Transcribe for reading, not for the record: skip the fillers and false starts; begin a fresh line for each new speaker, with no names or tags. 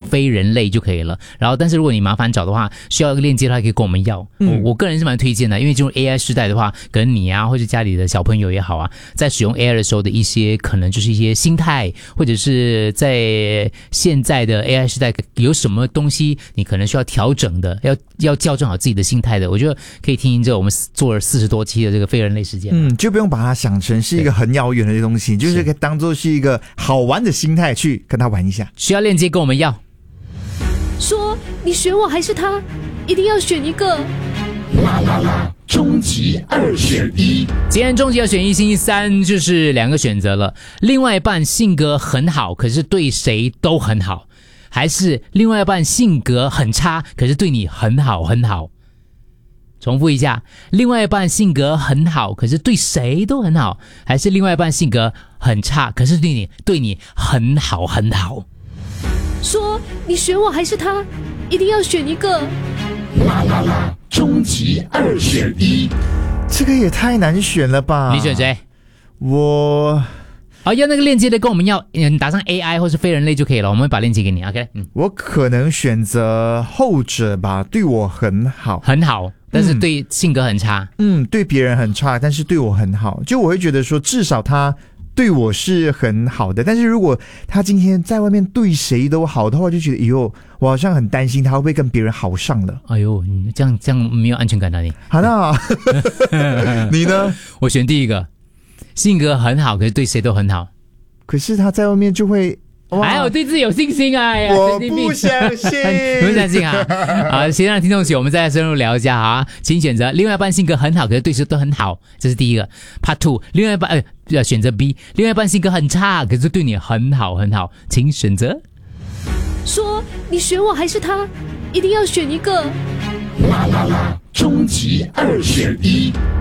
非人类就可以了。然后，但是如果你麻烦找的话，需要一个链接的话，可以跟我们要。我个人是蛮推荐的，因为进入 AI 时代的话，可能你啊，或者家里的小朋友也好啊，在使用 AI 的时候的一些可能就是一些心态，或者是在现在的 AI 时代有什么东西你可能需要调整的，要校正好自己的心态的，我觉得可以听着我们做了40多期的这个非人类事件。
就不用把它想成是一个很遥远的东西，就是可以当做是一个好玩的心态去跟他玩一下。
需要链接跟我们要。
说你选我还是他，一定要选一个。
啦啦啦，终极2选1。
今天终极2选1，星期三就是2个选择了。另外一半性格很好，可是对谁都很好，还是另外一半性格很差，可是对你很好很好。重复一下，另外一半性格很好，可是对谁都很好，还是另外一半性格很差，可是对你很好很好。
说你选我还是他，一定要选一个。
啦啦啦，终极2选1。
这个也太难选了吧？
你选谁？
我
要那个链接的跟我们要，你打上 AI 或是非人类就可以了，我们会把链接给你。OK，
我可能选择后者吧，对我很好，
很好，但是对性格很差。
对别人很差，但是对我很好，就我会觉得说，至少他对我是很好的。但是如果他今天在外面对谁都好的话，就觉得我好像很担心他会不会跟别人好上了。
你这样没有安全感啊你。
好那你呢？
我选第一个，性格很好，可是对谁都很好。
可是他在外面就会。
还有对自己有信心啊！
我不相信，
不相信啊！好，先让听众群我们再深入聊一下啊，请选择另外一半性格很好，可是对谁都很好，这是第一个。Part 2，另外一半选择 B， 另外一半性格很差，可是对你很好很好，请选择。
说你选我还是他，一定要选一个。
啦啦啦，终极2选1。